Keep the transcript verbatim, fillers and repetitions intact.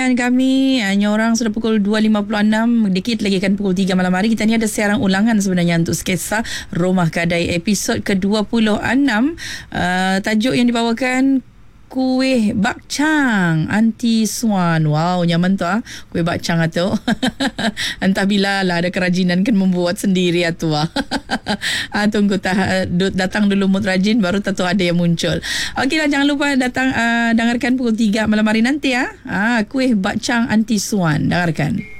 perbincangan kami. Hanya orang sudah pukul dua lima puluh enam. Dikit lagi kan pukul tiga malam hari. Kita ni ada siaran ulangan sebenarnya untuk sketsa Rumah Gadai episod ke dua puluh enam. Uh, tajuk yang dibawakan kuih bakcang Aunty Swan. Wow, nyaman tu ah. Kuih bakcang tu. Entah bila lah ada kerajinan kan membuat sendiri tu ah. ah tunggu tah, datang dulu mood rajin baru tentu ada yang muncul. Okeylah, jangan lupa datang uh, dengarkan pukul tiga malam hari nanti ah. Ah kuih bakcang Aunty Swan. Dengarkan.